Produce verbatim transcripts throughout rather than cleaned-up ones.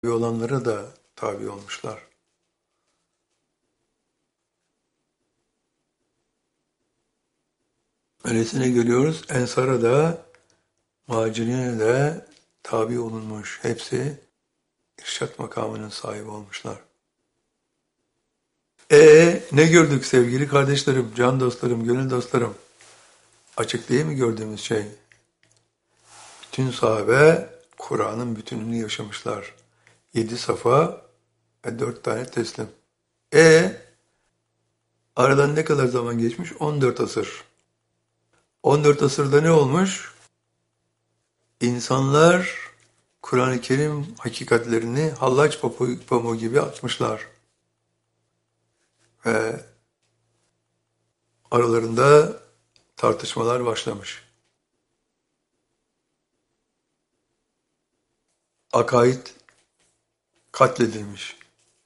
olanlara da tabi olmuşlar. Öylesine görüyoruz, Ensar'a da, Muhacirine de tabi olunmuş. Hepsi irşat makamının sahibi olmuşlar. E ne gördük sevgili kardeşlerim, can dostlarım, gönül dostlarım? Açık değil mi gördüğümüz şey? Bütün sahabe Kur'an'ın bütününü yaşamışlar. Yedi safa ve dört tane teslim. E aradan ne kadar zaman geçmiş? On dört asır. On dört asırda ne olmuş? İnsanlar Kur'an-ı Kerim hakikatlerini hallaç pamuğu gibi atmışlar. Ve aralarında tartışmalar başlamış. Akaid katledilmiş.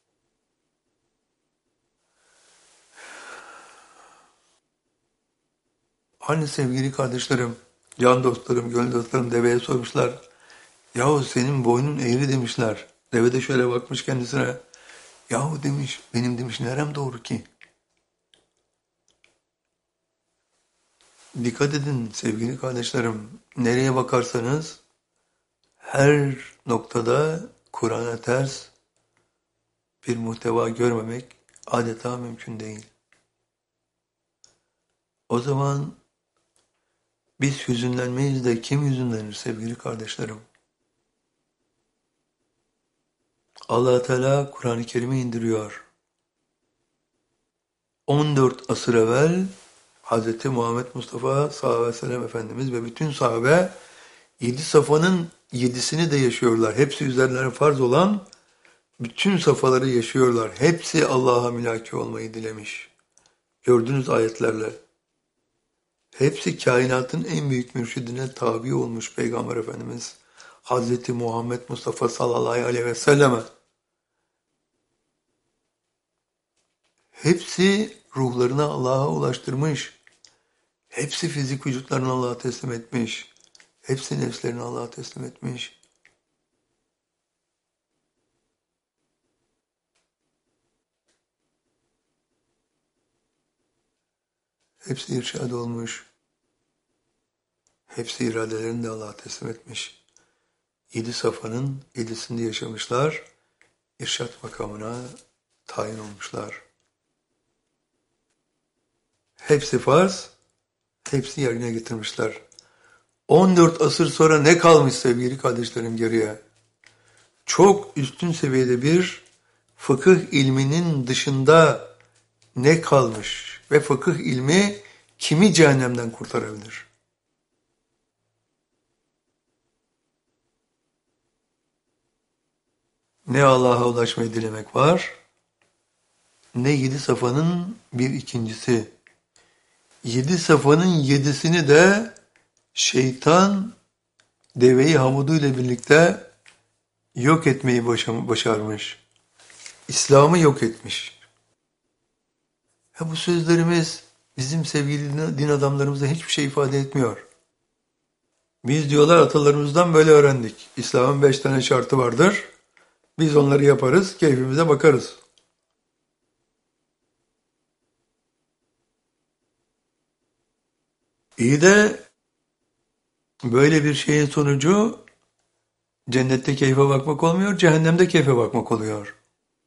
Hani sevgili kardeşlerim, can dostlarım, gönül dostlarım deveye sormuşlar. Yahu senin boynun eğri demişler. Deve de şöyle bakmış kendisine. Yahu demiş, benim demiş nerem doğru ki? Dikkat edin sevgili kardeşlerim, nereye bakarsanız her noktada Kur'an'a ters bir muhteva görmemek adeta mümkün değil. O zaman biz hüzünlenmeyiz de kim hüzünlenir sevgili kardeşlerim? Allah Teala Kur'an-ı Kerim'i indiriyor. on dört asır evvel Hz. Muhammed Mustafa sallallahu aleyhi ve sellem Efendimiz ve bütün sahabe yedi safanın yedisini de yaşıyorlar. Hepsi üzerlerine farz olan bütün safaları yaşıyorlar. Hepsi Allah'a mülaki olmayı dilemiş. Gördüğünüz ayetlerle. Hepsi kainatın en büyük mürşidine tabi olmuş Peygamber Efendimiz Hz. Muhammed Mustafa sallallahu aleyhi ve selleme. Hepsi ruhlarını Allah'a ulaştırmış. Hepsi fizik vücutlarını Allah'a teslim etmiş. Hepsi nefslerini Allah'a teslim etmiş. Hepsi irşad olmuş. Hepsi iradelerini de Allah'a teslim etmiş. Yedi safanın yedisinde yaşamışlar. İrşad makamına tayin olmuşlar. Hepsi farz, hepsi yerine getirmişler. on dört asır sonra ne kalmış sevgili kardeşlerim geriye? Çok üstün seviyede bir fıkıh ilminin dışında ne kalmış? Ve fıkıh ilmi kimi cehennemden kurtarabilir? Ne Allah'a ulaşmayı dilemek var, ne yedi safanın bir ikincisi. Yedi safanın yedisini de şeytan deveyi hamudu ile birlikte yok etmeyi başarmış. İslam'ı yok etmiş. Ha, bu sözlerimiz bizim sevgili din adamlarımıza hiçbir şey ifade etmiyor. Biz diyorlar atalarımızdan böyle öğrendik. İslam'ın beş tane şartı vardır. Biz onları yaparız, keyfimize bakarız. İyi de böyle bir şeyin sonucu cennette keyfe bakmak olmuyor, cehennemde keyfe bakmak oluyor.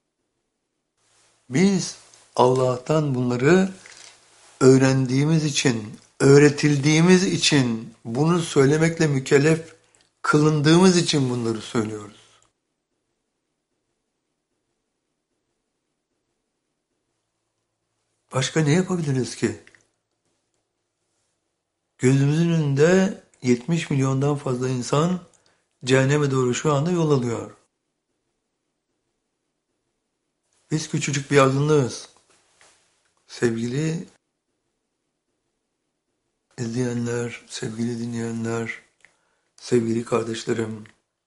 Biz Allah'tan bunları öğrendiğimiz için, öğretildiğimiz için, bunu söylemekle mükellef kılındığımız için bunları söylüyoruz. Başka ne yapabiliriz ki? Gözümüzün önünde yetmiş milyondan fazla insan cehenneme doğru şu anda yol alıyor. Biz küçücük bir azınlığız. Sevgili izleyenler, sevgili dinleyenler, sevgili kardeşlerim,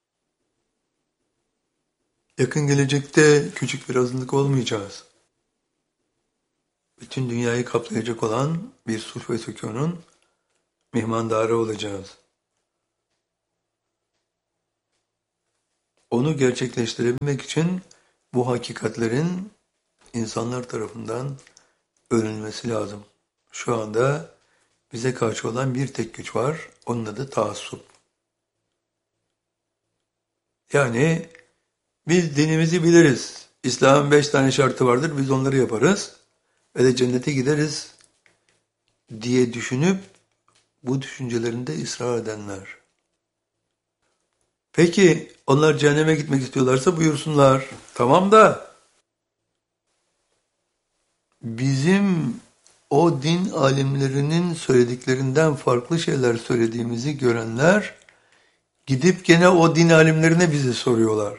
yakın gelecekte küçük bir azınlık olmayacağız. Bütün dünyayı kaplayacak olan bir sulh ve sükunun mihmandarı olacağız. Onu gerçekleştirebilmek için bu hakikatlerin insanlar tarafından öğrenilmesi lazım. Şu anda bize karşı olan bir tek güç var. Onun adı taassup. Yani biz dinimizi biliriz. İslam'ın beş tane şartı vardır. Biz onları yaparız. Ve de cennete gideriz diye düşünüp bu düşüncelerinde ısrar edenler. Peki onlar cehenneme gitmek istiyorlarsa buyursunlar. Tamam da bizim o din alimlerinin söylediklerinden farklı şeyler söylediğimizi görenler gidip gene o din alimlerine bizi soruyorlar.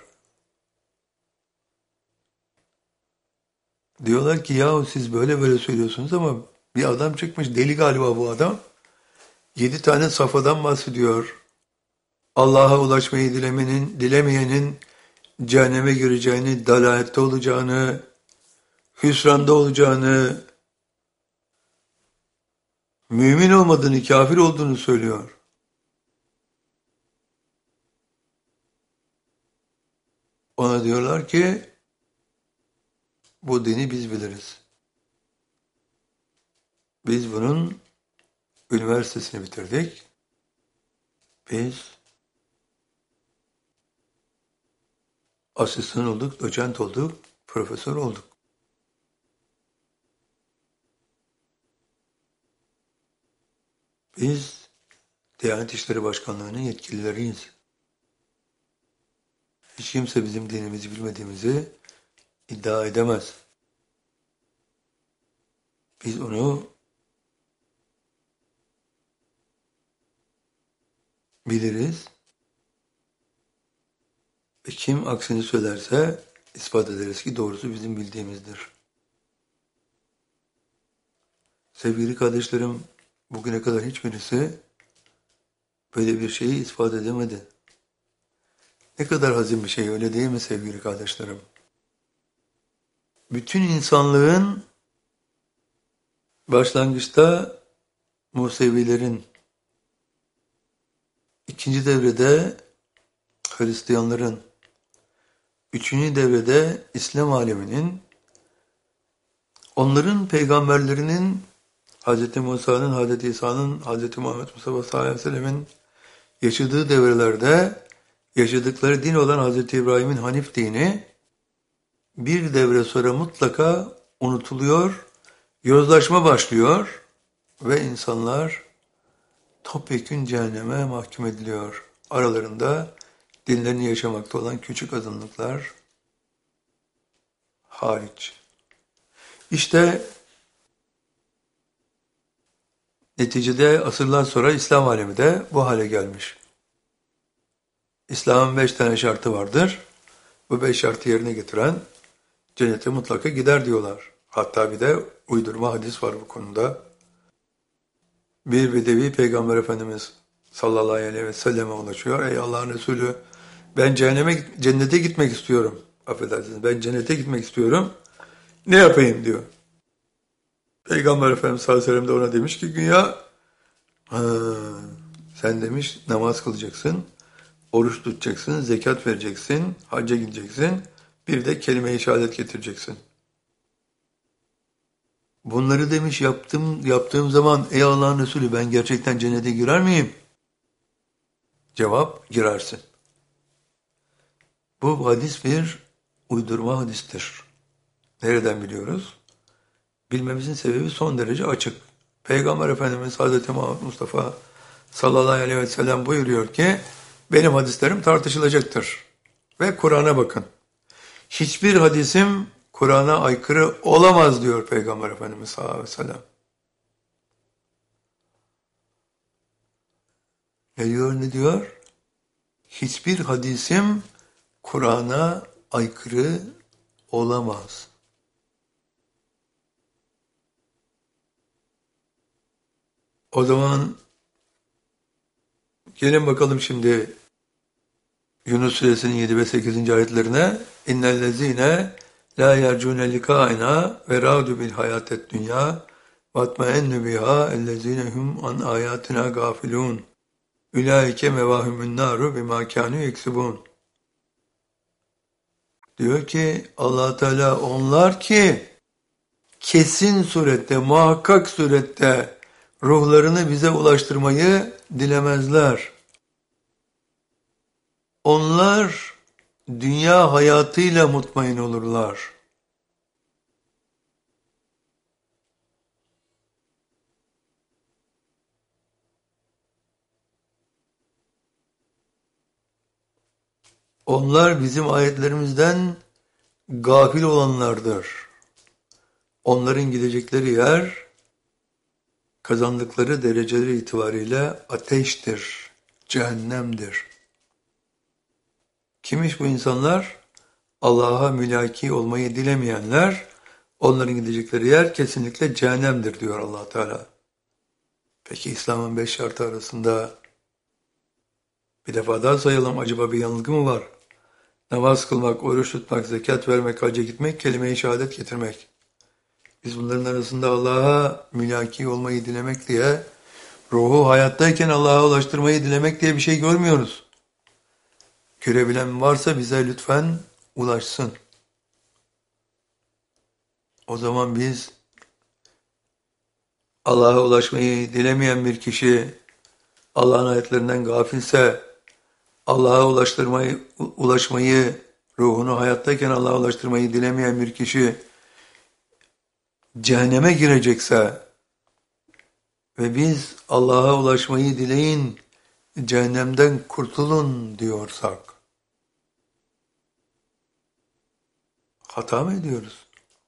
Diyorlar ki yahu siz böyle böyle söylüyorsunuz ama bir adam çıkmış, deli galiba bu adam. Yedi tane safhadan bahsediyor. Allah'a ulaşmayı dilemenin, dilemeyenin cehenneme gireceğini, dalalette olacağını, hüsranda olacağını, mümin olmadığını, kafir olduğunu söylüyor. Ona diyorlar ki bu dini biz biliriz. Biz bunun üniversitesini bitirdik. Biz asistan olduk, doçent olduk, profesör olduk. Biz Diyanet İşleri Başkanlığı'nın yetkilileriyiz. Hiç kimse bizim dinimizi bilmediğimizi iddia edemez. Biz onu biliriz ve kim aksini söylerse ispat ederiz ki doğrusu bizim bildiğimizdir. Sevgili kardeşlerim, bugüne kadar hiçbirisi böyle bir şeyi ispat edemedi. Ne kadar hazin bir şey, öyle değil mi sevgili kardeşlerim? Bütün insanlığın başlangıçta Musevilerin, ikinci devrede Hristiyanların, üçüncü devrede İslam aleminin, onların peygamberlerinin, Hz. Musa'nın, Hz. İsa'nın, Hz. Muhammed Mustafa sallallahu aleyhi ve sellem'in yaşadığı devrelerde yaşadıkları din olan Hz. İbrahim'in Hanif dini bir devre sonra mutlaka unutuluyor, yozlaşma başlıyor ve insanlar topyekün cehenneme mahkum ediliyor. Aralarında dinlerini yaşamakta olan küçük azınlıklar hariç. İşte neticede asırlar sonra İslam alemi de bu hale gelmiş. İslam'ın beş tane şartı vardır. Bu beş şartı yerine getiren cennete mutlaka gider diyorlar. Hatta bir de uydurma hadis var bu konuda. Bir bedevi Peygamber Efendimiz sallallahu aleyhi ve selleme ulaşıyor. Ey Allah'ın Resulü, ben cehenneme, cennete gitmek istiyorum. Affedersiniz, ben cennete gitmek istiyorum. Ne yapayım diyor. Peygamber Efendimiz sallallahu aleyhi ve sellem de ona demiş ki güya sen demiş namaz kılacaksın, oruç tutacaksın, zekat vereceksin, hacca gideceksin, bir de kelime-i şehadet getireceksin. Bunları demiş yaptım, yaptığım zaman ey Allah'ın Resulü ben gerçekten cennete girer miyim? Cevap, girersin. Bu hadis bir uydurma hadistir. Nereden biliyoruz? Bilmemizin sebebi son derece açık. Peygamber Efendimiz Hazreti Muhammed Mustafa sallallahu aleyhi ve sellem buyuruyor ki benim hadislerim tartışılacaktır. Ve Kur'an'a bakın. Hiçbir hadisim Kur'an'a aykırı olamaz diyor Peygamber Efendimiz sallallahu aleyhi ve sellem. Ne diyor, ne diyor? Hiçbir hadisim Kur'an'a aykırı olamaz. O zaman gelin bakalım şimdi Yunus Suresinin yedi ve sekizinci ayetlerine. İnnellezîne lâ yercûne likâina ve râdû bil hayâted dünyâ vatmaennü bihâ ellezîne hum an âyâtina gâfilûn. Ulaike mevâhumün nâru bimâ kânû yeksibûn. Diyor ki Allah Teala onlar ki kesin surette, muhakkak surette ruhlarını bize ulaştırmayı dilemezler. Onlar dünya hayatıyla mutmain olurlar. Onlar bizim ayetlerimizden gafil olanlardır. Onların gidecekleri yer, kazandıkları dereceleri itibariyle ateştir, cehennemdir. Kimmiş bu insanlar? Allah'a mülaki olmayı dilemeyenler, onların gidecekleri yer kesinlikle cehennemdir diyor Allah Teala. Peki İslam'ın beş şartı arasında bir defa daha sayalım, acaba bir yanılgı mı var? Namaz kılmak, oruç tutmak, zekat vermek, hacca gitmek, kelime-i şehadet getirmek. Biz bunların arasında Allah'a mülaki olmayı dilemek diye, ruhu hayattayken Allah'a ulaştırmayı dilemek diye bir şey görmüyoruz. Görebilen varsa bize lütfen ulaşsın. O zaman biz Allah'a ulaşmayı dilemeyen bir kişi Allah'ın ayetlerinden gafilse, Allah'a ulaştırmayı, ulaşmayı, ruhunu hayattayken Allah'a ulaştırmayı dilemeyen bir kişi cehenneme girecekse ve biz Allah'a ulaşmayı dileyin, cehennemden kurtulun diyorsak, hata mı ediyoruz?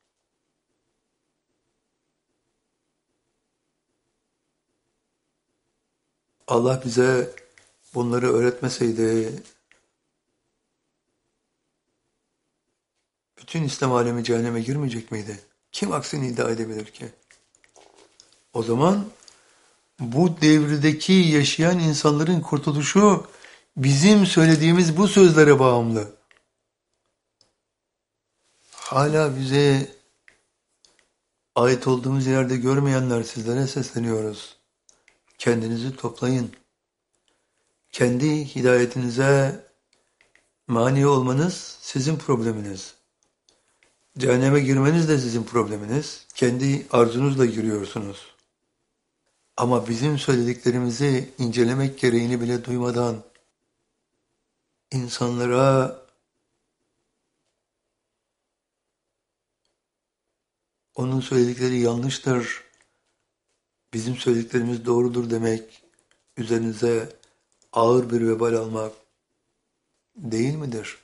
Allah bize bunları öğretmeseydi, bütün İslam alemi cehenneme girmeyecek miydi? Kim aksini iddia edebilir ki? O zaman bu devredeki yaşayan insanların kurtuluşu bizim söylediğimiz bu sözlere bağımlı. Hala bize ait olduğumuz yerde görmeyenler, sizlere sesleniyoruz. Kendinizi toplayın. Kendi hidayetinize mani olmanız sizin probleminiz. Cehenneme girmeniz de sizin probleminiz. Kendi arzunuzla giriyorsunuz. Ama bizim söylediklerimizi incelemek gereğini bile duymadan insanlara onun söyledikleri yanlıştır, bizim söylediklerimiz doğrudur demek, üzerinize ağır bir vebal almak değil midir?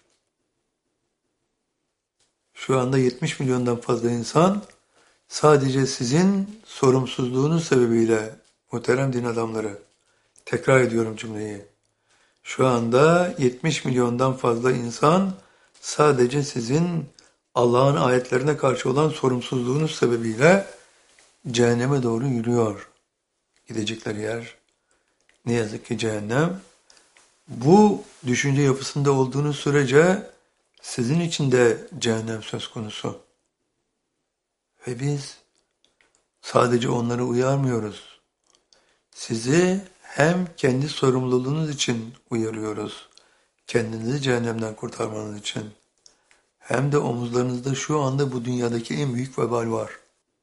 Şu anda yetmiş milyondan fazla insan sadece sizin sorumsuzluğunuz sebebiyle, muhterem din adamları, tekrar ediyorum cümleyi, şu anda yetmiş milyondan fazla insan sadece sizin Allah'ın ayetlerine karşı olan sorumsuzluğunuz sebebiyle cehenneme doğru yürüyor. Gidecekleri yer ne yazık ki cehennem. Bu düşünce yapısında olduğunuz sürece sizin için de cehennem söz konusu. Ve biz sadece onları uyarmıyoruz. Sizi hem kendi sorumluluğunuz için uyarıyoruz, kendinizi cehennemden kurtarmanız için, hem de omuzlarınızda şu anda bu dünyadaki en büyük vebal var.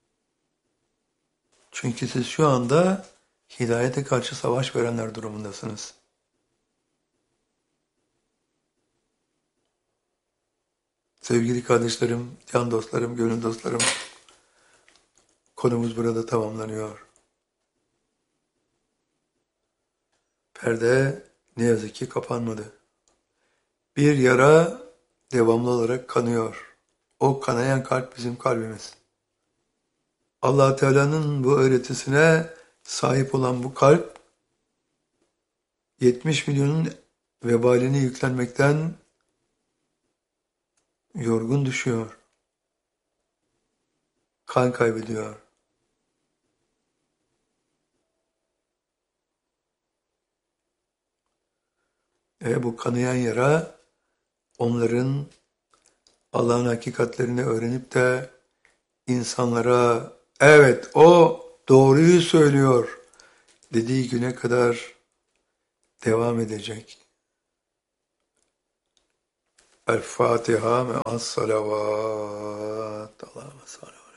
Çünkü siz şu anda hidayete karşı savaş verenler durumundasınız. Sevgili kardeşlerim, can dostlarım, gönül dostlarım, konumuz burada tamamlanıyor. Perde ne yazık ki kapanmadı. Bir yara devamlı olarak kanıyor. O kanayan kalp bizim kalbimiz. Allah Teala'nın bu öğretisine sahip olan bu kalp, yetmiş milyonun vebalini yüklenmekten yorgun düşüyor. Kan kaybediyor. Ve bu kanayan yara onların Allah'ın hakikatlerini öğrenip de insanlara evet o doğruyu söylüyor dediği güne kadar devam edecek. El Fatiha me'as salavat. Allahümme salli.